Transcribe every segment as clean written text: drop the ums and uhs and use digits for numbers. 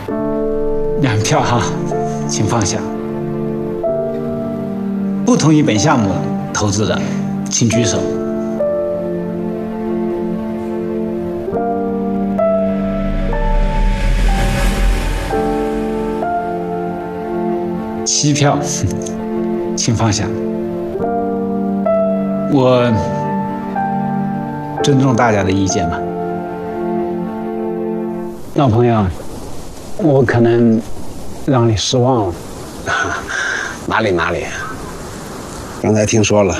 2票哈，请放下。不同意本项目投资的，请举手。7票，请放下。我尊重大家的意见嘛。老朋友，我可能让你失望了。 哪里，刚才听说了，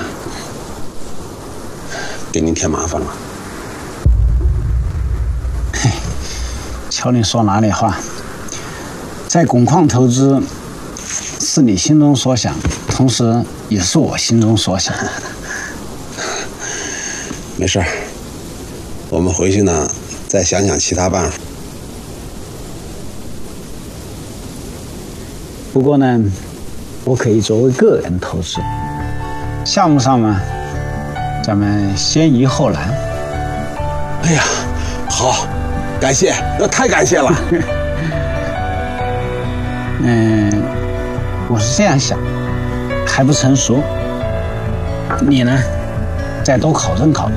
给您添麻烦了。 嘿，瞧你说哪里话，在汞矿投资是你心中所想，同时也是我心中所想。 没事儿，我们回去呢，再想想其他办法。 不过呢，我可以作为个人投资，项目上嘛，咱们先易后难。 哎呀，好，感谢，那太感谢了。 我是这样想，还不成熟，你呢，再多考证考证。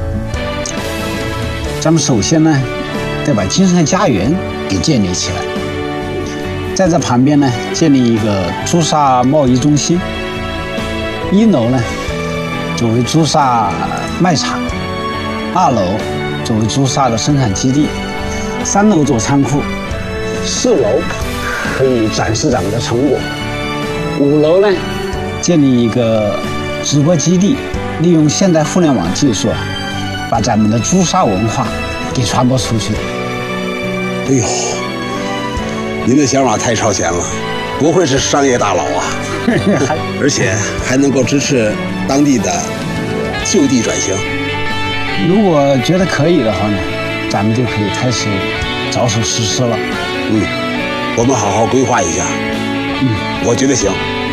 咱们首先呢，得把金山家园给建立起来，在这旁边呢，建立一个朱砂贸易中心。1楼呢，作为朱砂卖场；2楼作为朱砂的生产基地；3楼做仓库；4楼可以展示咱们的成果；5楼呢，建立一个直播基地，利用现代互联网技术把咱们的朱砂文化给传播出去。 哎呦，您的想法太超前了，不愧是商业大佬啊！而且还能够支持当地的就地转型。 如果觉得可以的话呢，咱们就可以开始着手实施了。 我们好好规划一下。我觉得行。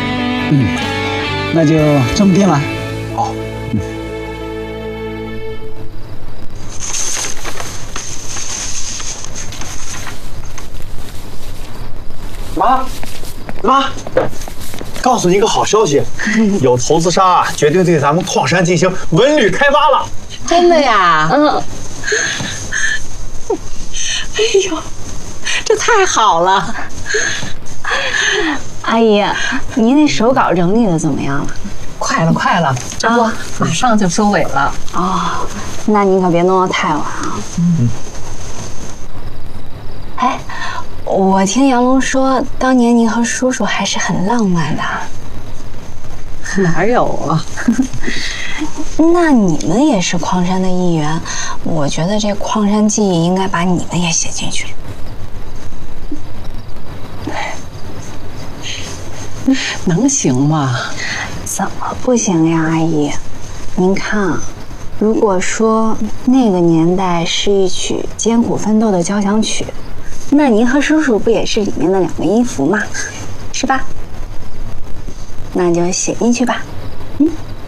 那就这么定了。 好。 妈，告诉你一个好消息，有投资商啊，决定对咱们矿山进行文旅开发了。 真的呀？哎呦，这太好了！ 阿姨，您那手稿整理的怎么样了？ 快了，这不马上就收尾了。 哦，那您可别弄得太晚啊。哎，我听杨龙说，当年您和叔叔还是很浪漫的。 哪有啊？ 那你们也是矿山的一员，我觉得这矿山记忆应该把你们也写进去。 能行吗？ 怎么不行呀，阿姨？您看啊，如果说那个年代是一曲艰苦奋斗的交响曲，那您和叔叔不也是里面的2个音符吗？是吧？那就写进去吧。